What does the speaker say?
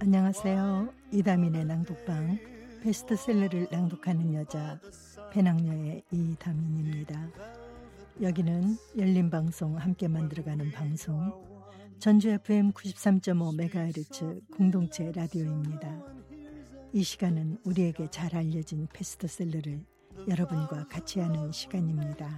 안녕하세요. 이다민의 낭독방, 베스트셀러를 낭독하는 여자 배낭여의 이다민입니다. 여기는 열린방송 함께 만들어가는 방송 전주 FM 93.5MHz 공동체 라디오입니다. 이 시간은 우리에게 잘 알려진 베스트셀러를 여러분과 같이 하는 시간입니다.